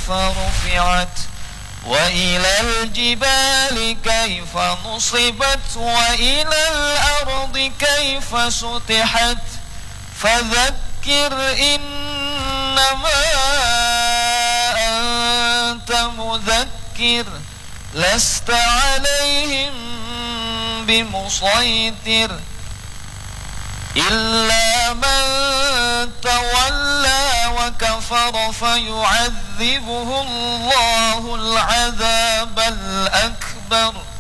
كيف رفعت وإلى الجبال كيف نصبت وإلى الأرض كيف سطحت فذكر إنما أنت مذكر لست عليهم بمسيطر إلا من تولى وكفر فيعذبه الله العذاب الأكبر